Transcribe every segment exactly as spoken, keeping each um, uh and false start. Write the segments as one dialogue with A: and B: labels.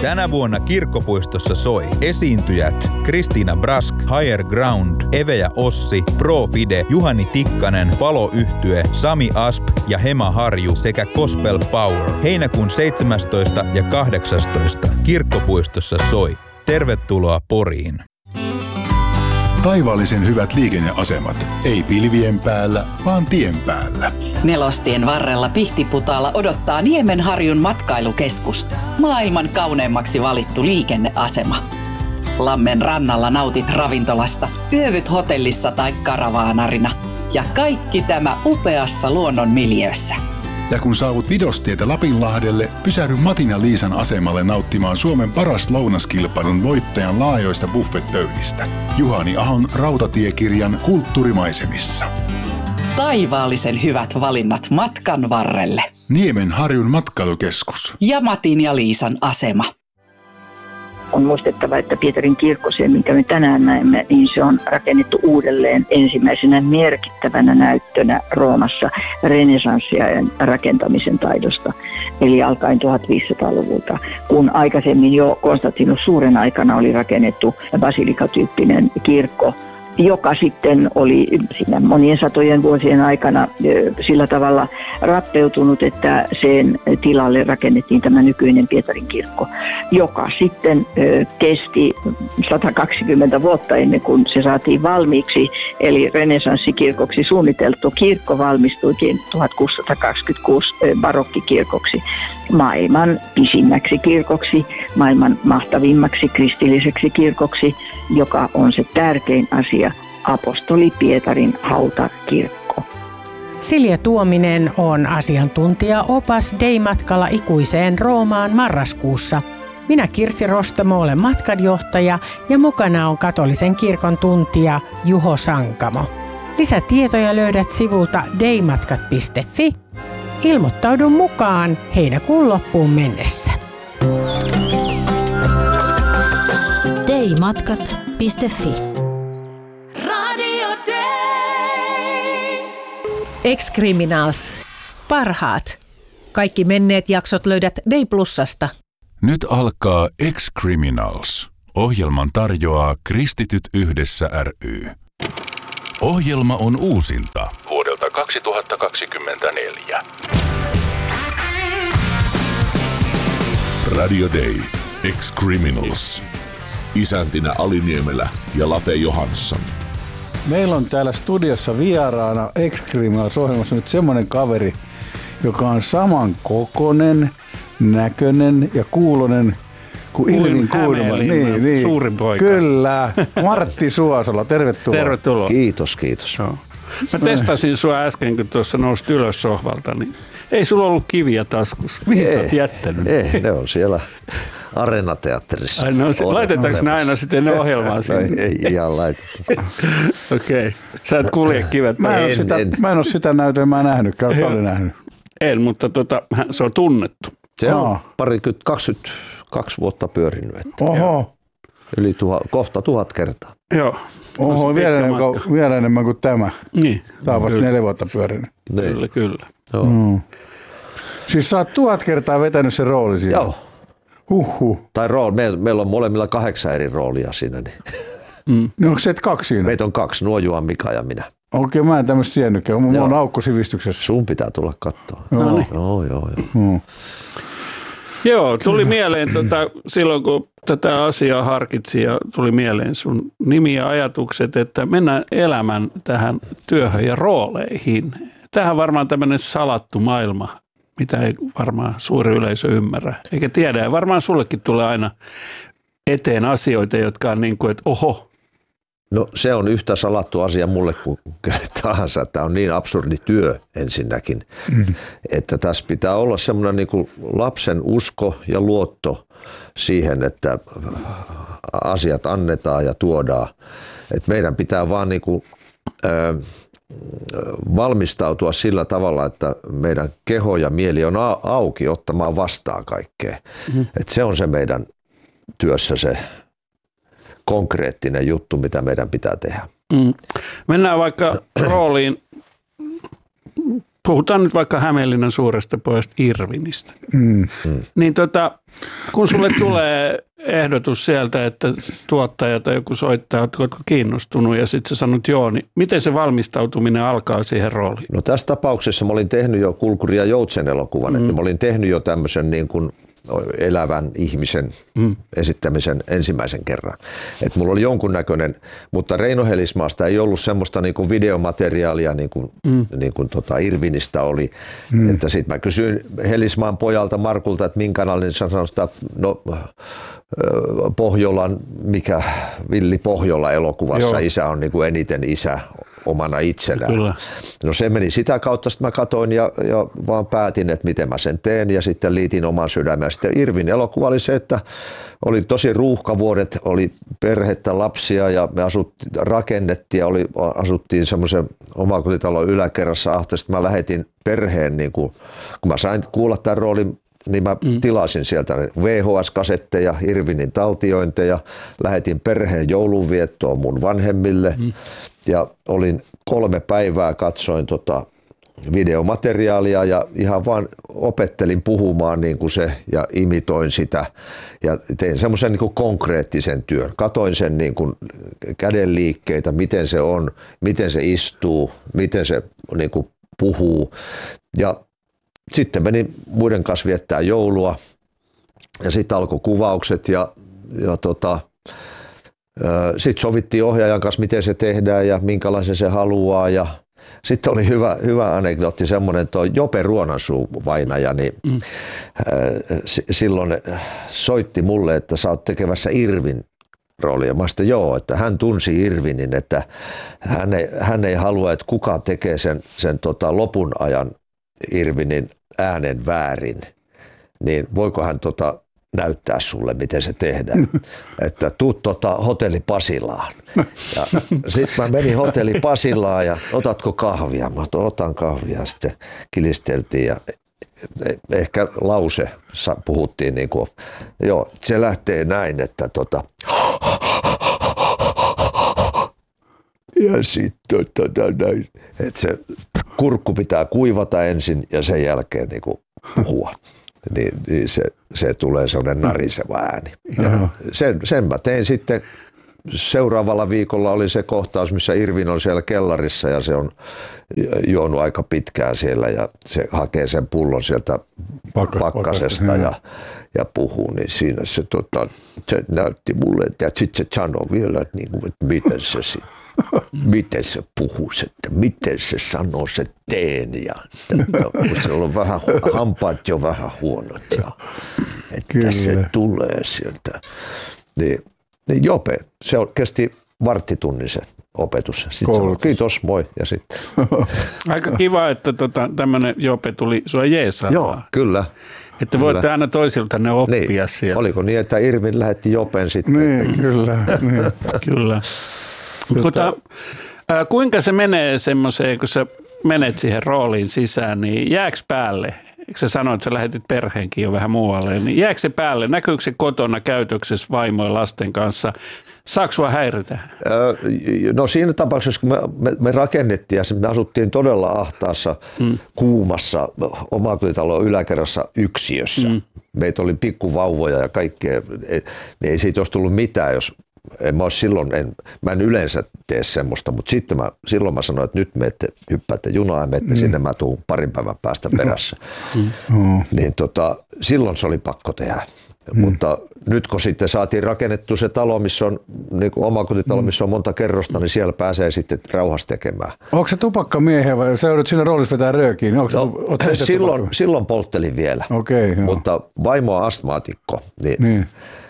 A: Tänä vuonna Kirkkopuistossa soi esiintyjät Kristiina Brask, Higher Ground, Eve ja Ossi, Pro Fide, Juhani Tikkanen, Palo-yhtye, Sami Asp ja Hema Harju sekä Gospel Power. Heinäkuun seitsemästoista ja kahdeksastoista Kirkkopuistossa soi. Tervetuloa Poriin.
B: Taivaallisen hyvät liikenneasemat. Ei pilvien päällä, vaan tien päällä.
C: Nelostien varrella Pihtiputaalla odottaa Niemenharjun matkailukeskus. Maailman kauneimmaksi valittu liikenneasema. Lammen rannalla nautit ravintolasta, yövyt hotellissa tai karavaanarina. Ja kaikki tämä upeassa luonnon miljöössä.
B: Ja kun saavut Vidostietä Lapinlahdelle, pysähdy Matin ja Liisan asemalle nauttimaan Suomen paras lounaskilpailun voittajan laajoista buffetpöydistä. Juhani Ahon rautatiekirjan Kulttuurimaisemissa.
C: Taivaallisen hyvät valinnat matkan varrelle.
B: Niemenharjun matkailukeskus.
C: Ja Matin ja Liisan asema.
D: On muistettava, että Pietarin kirkko, se minkä me tänään näemme, niin se on rakennettu uudelleen ensimmäisenä merkittävänä näyttönä Roomassa renesanssiajan rakentamisen taidosta. Eli alkaen tuhatviisisataaluvulta, kun aikaisemmin jo Konstantinus Suuren aikana oli rakennettu basilikatyyppinen kirkko, joka sitten oli siinä monien satojen vuosien aikana sillä tavalla rappeutunut, että sen tilalle rakennettiin tämä nykyinen Pietarin kirkko, joka sitten kesti sata kaksikymmentä vuotta ennen kuin se saatiin valmiiksi, eli renesanssikirkoksi suunniteltu kirkko valmistuikin tuhatkuusisataakaksikymmentäkuusi barokkikirkoksi, maailman pisimmäksi kirkoksi, maailman mahtavimmaksi kristilliseksi kirkoksi, joka on se tärkein asia, apostoli Pietarin hautakirkko.
E: Silja Tuominen on asiantuntija-opas Dei-matkalla ikuiseen Roomaan marraskuussa. Minä Kirsi Rostamo olen matkanjohtaja ja mukana on katolisen kirkon tuntija Juho Sankamo. Lisätietoja löydät sivulta deimatkat piste fi. Ilmoittaudu mukaan heinäkuun loppuun mennessä.
F: deimatkat piste fi.
G: Radio Day.
H: Ex-Criminals. Parhaat. Kaikki menneet jaksot löydät Day Plusasta.
B: Nyt alkaa Ex-Criminals. Ohjelman tarjoaa Kristityt yhdessä ry. Ohjelma on uusinta vuodelta kaksituhattakaksikymmentäneljä. Radio Day. Ex-Criminals. Isäntinä Ali Niemelä ja Late Johansson.
I: Meillä on täällä studiossa vieraana Ex-Criminals-ohjelmassa nyt semmoinen kaveri, joka on saman kokonen, näköinen ja kuulonen kuin Irvin Kuiduman. Niin, niin.
J: Suurin poika.
I: Kyllä. Martti Suosola, tervetuloa.
J: Tervetuloa.
K: Kiitos, kiitos.
J: Joo. Mä testasin sua äsken, kun tuossa nousit ylös sohvalta, niin ei sulla ollut kiviä taskussa. Mihin sä oot jättänyt?
K: Ei, ne on siellä Areenateatterissa.
J: Ai, no, laitetaanko ne aina sitten ne ohjelmaan sinne?
K: Ei ihan laiteta.
J: Okei. Okay. Sä et kulje kivet.
I: Mä en, en, sitä, en. Mä en ole sitä näytelmää nähnytkään, olet paljon nähnyt.
J: En, mutta tota, se on tunnettu.
K: Se on parikymmentä, kaksikymmentäkaksi vuotta pyörinyt. Että
I: Oho.
K: Yli tuha, kohta tuhat kertaa.
J: Joo.
I: Oho, vielä enemmän, kuin, vielä enemmän kuin tämä.
J: Niin.
I: Tämä on vasta neljä vuotta pyörinyt.
J: Niin. Kyllä, kyllä.
K: Joo.
I: Mm. Siis sä oot tuhat kertaa vetänyt sen rooli siinä.
K: Joo.
I: Huhhuh.
K: Tai rooli. Me, meillä on molemmilla kahdeksan eri roolia siinä. Niin.
I: Mm. No onko se et kaksi siinä?
K: Meitä on kaksi, nuo Juhan, Mika ja minä.
I: Okei, mä en tämmöistä tiennytkään. Mä oon aukko sivistyksessä.
K: Sun pitää tulla katsoa.
I: Joo,
K: joo, joo. joo.
I: Mm.
J: Joo, tuli mieleen tota, silloin, kun tätä asiaa harkitsin ja tuli mieleen sun nimi ja ajatukset, että mennään elämän tähän työhön ja rooleihin. Tämähän on varmaan tämmöinen salattu maailma, mitä ei varmaan suuri yleisö ymmärrä, eikä tiedä. Ja varmaan sullekin tulee aina eteen asioita, jotka on niin kuin, että oho.
K: No se on yhtä salattu asia mulle kuin tahansa. Tämä on niin absurdi työ ensinnäkin, mm. että tässä pitää olla semmoinen niin kuin lapsen usko ja luotto siihen, että asiat annetaan ja tuodaan. Että meidän pitää vaan niin kuin, äh, valmistautua sillä tavalla, että meidän keho ja mieli on auki ottamaan vastaan kaikkea. Mm. Että se on se meidän työssä se konkreettinen juttu, mitä meidän pitää tehdä.
J: Mm. Mennään vaikka rooliin puhutaan nyt vaikka Hämeenlinnan suuresta pojasta Irvinistä.
I: Mm.
K: Mm.
J: Niin tota, kun sulle tulee ehdotus sieltä, että tuottaja tai joku soittaa, oletko kiinnostunut ja sitten sä sanot joo, niin miten se valmistautuminen alkaa siihen rooliin?
K: No tässä tapauksessa mä olin tehnyt jo Kulkuri ja Joutsen elokuvan, mm. että mä olin tehnyt jo tämmöisen niin kuin elävän ihmisen mm. esittämisen ensimmäisen kerran. Että mulla oli jonkunnäköinen, mutta Reino Helismaasta ei ollut semmoista niin kuin videomateriaalia niin kuin, mm. niin kuin tota Irvinistä oli. Mm. Että sit mä kysyin Helismaan pojalta Markulta, että minkälainen sanoi, että no Pohjolan, mikä Villi Pohjola elokuvassa Joo. isä on niin kuin eniten isä omana itsenään. Kyllä. No se meni sitä kautta, sitten mä katoin ja, ja vaan päätin, että miten mä sen teen ja sitten liitin oman sydämen. Sitten Irvin elokuva oli se, että oli tosi ruuhkavuodet, oli perhettä, lapsia ja me asuttiin, rakennettiin ja oli, asuttiin semmoisen omakotitalon yläkerrassa ahta. Sitten mä lähetin perheen, niin kun, kun mä sain kuulla tämän roolin, niin mä mm. tilasin sieltä V H S-kasetteja, Irvinin taltiointeja, lähetin perheen joulunviettoon mun vanhemmille mm. ja olin kolme päivää, katsoin tota videomateriaalia ja ihan vaan opettelin puhumaan niin kuin se ja imitoin sitä ja tein semmoisen niin kuin konkreettisen työn. Katoin sen niin kuin kädenliikkeitä, miten se on, miten se istuu, miten se niin kuin puhuu ja sitten menin muiden kanssa viettää joulua ja sitten alkoi kuvaukset ja, ja tota, sitten sovittiin ohjaajan kanssa, miten se tehdään ja minkälaisen se haluaa. Ja sitten oli hyvä, hyvä anekdootti, semmoinen tuo Jope Ruonansuu vainaja, niin mm. silloin soitti mulle, että sä oot tekemässä Irvin roolia. Mä sanoin, joo, että hän tunsi Irvinin, että hän ei, hän ei halua, että kuka tekee sen, sen tota lopun ajan Irvinin äänen väärin, niin voiko hän tota näyttää sulle, miten se tehdään. Että tuu tota hotelli Pasilaan. Ja sitten mä menin hotelli Pasilaan ja otatko kahvia? Mä otan kahvia. Sitten kilisteltiin ja ehkä lause puhuttiin niin kuin, joo, se lähtee näin, että tota ja sitten tota näin, että se kurkku pitää kuivata ensin ja sen jälkeen niin kuin puhua. Niin, niin se, se tulee sellainen nariseva ääni. Ja sen, sen mä tein sitten. Seuraavalla viikolla oli se kohtaus, missä Irvin on siellä kellarissa ja se on juonut aika pitkään siellä ja se hakee sen pullon sieltä Pakka, pakkasesta pakka, ja, ja puhuu. Niin siinä se, tota, se näytti mulle ja sitten se sanoi vielä, että, niin kuin, että miten, se, miten se puhuu, että miten se sanoo se teen ja että, se on vähän, hampaat jo vähän huonot ja että Kyllä. se tulee sieltä. Niin, Niin Jope, se kesti varttitunnin se opetus. Sitten sanoi, kiitos, moi ja sitten.
J: Aika kiva, että tota, tämmöinen Jope tuli sua jeesaamaan.
K: Joo, kyllä.
J: Että voitte kyllä. aina toisiltanne oppia
K: niin.
J: siellä.
K: Oliko niin, että Irvin lähetti Jopen sitten?
I: Niin, kyllä. Niin.
J: kyllä. Tota, äh, kuinka se menee semmoiseen, kun sä menet siihen rooliin sisään, niin jääks päälle? Eikö sä sanoit, että sä lähetit perheenkin jo vähän muualle, niin jääkö se päälle? Näkyykö se kotona käytöksessä vaimojen lasten kanssa? Saako sua häiritä?
K: Öö, no siinä tapauksessa, kun me, me, me rakennettiin ja me asuttiin todella ahtaassa, mm. kuumassa omakotitalon yläkerrassa yksiössä. Mm. Meitä oli pikkuvauvoja ja kaikkea, niin ei siitä olisi tullut mitään, jos en mä, olisi silloin, en, mä en yleensä tee semmoista, mutta sitten mä, silloin mä sanoin, että nyt menette, hyppäätte junaa ja menette mm. sinne, mä tuun parin päivän päästä perässä. Mm. Niin tota, silloin se oli pakko tehdä. Mm. Mutta nyt kun sitten saatiin rakennettu se talo, missä on niin kuin omakotitalo, missä on monta kerrosta, niin siellä pääsee sitten rauhassa tekemään.
I: Onko se tupakkamiehiä vai sä joudut siinä roolissa vetää röökiin? Niin no,
K: silloin, silloin polttelin vielä,
I: okay,
K: mutta vaimo on astmaatikko, niin, niin.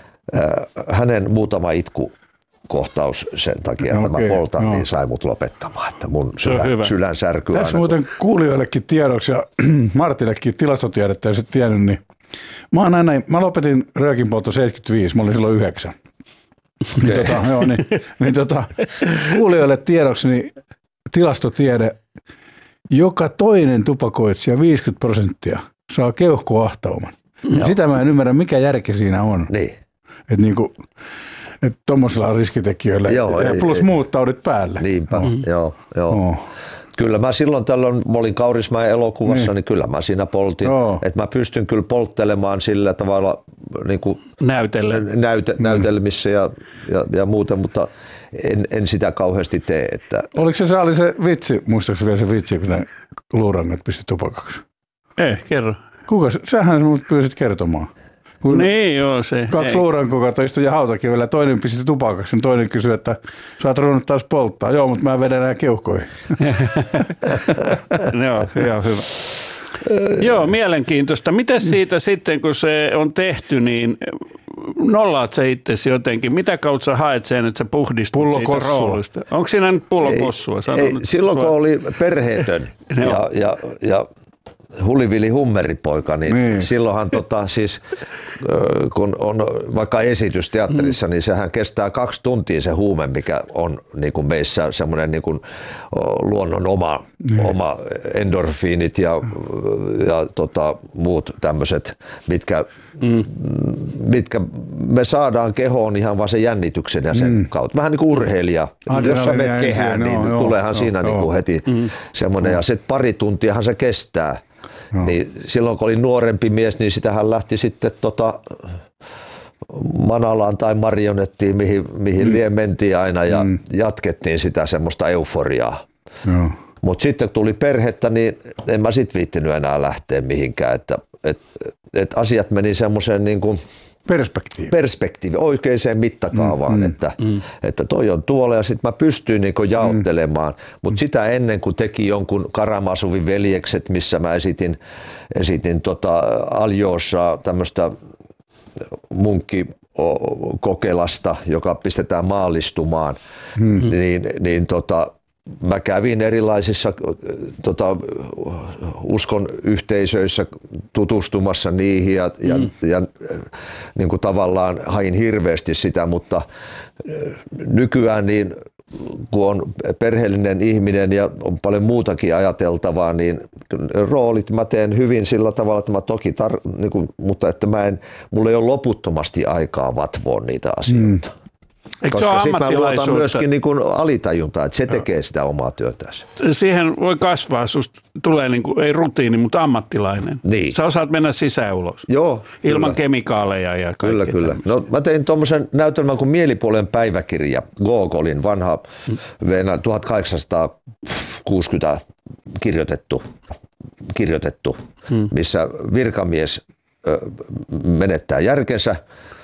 K: hänen muutama itkukohtaus sen takia, että okay, mä poltan, no. niin sai mut lopettamaan, että mun sydän, sydän särkyy.
I: Tässä aina, muuten kun kuulijoillekin tiedoksi ja Martillekin tilastotiedettä, jos et tiennyt, niin mä, oon aina, mä lopetin röökin poltto seitsemänkymmentäviisi, mä olin silloin yhdeksän. Okay. Niin, tota, joo, niin, niin tota, kuulijoille tiedoksi, niin tilastotiede, joka toinen tupakoitsija viisikymmentä prosenttia saa keuhkoahtauman. Sitä mä en ymmärrä, mikä järki siinä on.
K: Niin.
I: Että niinku, et tommosilla riskitekijöillä joo, ja ei, plus ei, muut taudit päälle.
K: Niinpä, mm. joo. joo. Oh. Kyllä mä silloin tällöin, mä olin Kaurismäen elokuvassa, niin, niin kyllä mä siinä poltin. Että mä pystyn kyllä polttelemaan sillä tavalla niin kuin
J: Näytelle.
K: näyte, mm. näytelmissä ja, ja, ja muuten, mutta en, en sitä kauheasti tee. Että...
I: Oliko se, se oli se vitsi, muistaakseni vielä se vitsi, kun ne luurangat pisti tupakaksi?
J: Ei, kerro.
I: Kuka? Sähän mut pyysit kertomaan. Kun
J: niin joo, se.
I: Kaksi luurankokautta istui ja hautakivellä, toinen pisti tupakaksi, toinen kysyi, että sä oot ruvennut taas polttaa. Joo, mutta mä vedän nämä keuhkoihin.
J: Joo, hyvä, hyvä. Joo, mielenkiintoista. Mites siitä sitten, kun se on tehty, niin nollaat sä itsesi jotenkin? Mitä kautta sä haet sen, että sä puhdistut siitä roolista? Onko siinä nyt pullokossua?
K: Ei, ei, silloin kun oli perheetön ja, ja, ja Hulivili hummeripoika, niin, niin. silloinhan tota, siis, kun on vaikka esitys teatterissa, mm. niin sehän kestää kaksi tuntia se huume, mikä on niin kuin meissä semmoinen niin kuin luonnon oma, mm. oma endorfiinit ja, ja tota, muut tämmöiset, mitkä, mm. mitkä me saadaan kehoon ihan vaan sen jännityksen ja sen mm. kautta. Vähän niin kuin urheilija. Adrenalin. Jos sä menet kehään, niin joo, tuleehan joo, siinä joo, niin kuin heti mm. semmoinen. Ja sitten pari tuntiahan se kestää. No. Niin silloin kun oli nuorempi mies, niin sitähän lähti sitten tota Manalaan tai marionettiin, mihin, mihin mm. lie mentiin aina ja mm. jatkettiin sitä semmoista euforiaa. No. Mutta sitten kun tuli perhettä, niin en mä sit viittinyt enää lähteä mihinkään. Että et, et asiat meni semmoiseen niin kuin
I: Perspektiivi.
K: Perspektiivi, oikeaan mittakaavaan, mm, että, mm. että toi on tuolla ja sitten mä pystyin niinku jaottelemaan, mm. mutta sitä ennen kuin teki jonkun Karamasovin veljekset, missä mä esitin, esitin tota Aljoossa tämmöistä munkkikokelasta, joka pistetään maallistumaan, mm. niin, niin tota, mä kävin erilaisissa tota, uskon yhteisöissä tutustumassa niihin ja, mm. ja, ja niin kuin tavallaan hain hirveästi sitä, mutta nykyään niin kun on perheellinen ihminen ja on paljon muutakin ajateltavaa, niin roolit mä teen hyvin sillä tavalla, että mä toki, tar- niin kuin, mutta että mä en, mulla ei ole loputtomasti aikaa vatvoa niitä asioita. Mm.
J: Eikö
K: Koska sitten mä luotan myöskin niin kuin alitajuntaa, että se tekee sitä omaa työtänsä.
J: Siihen voi kasvaa, susta tulee niin kuin, ei rutiini, mutta ammattilainen.
K: Niin.
J: Sä osaat mennä sisään ulos.
K: Joo.
J: Ilman
K: kyllä.
J: kemikaaleja ja kaikkea.
K: Kyllä, kyllä.
J: Tämmöistä.
K: No, mä tein tuommoisen näytelmän kuin Mielipuolen päiväkirja, Gogolin vanha hmm. tuhatkahdeksansataakuusikymmentä kirjoitettu, kirjoitettu hmm. missä virkamies menettää järkensä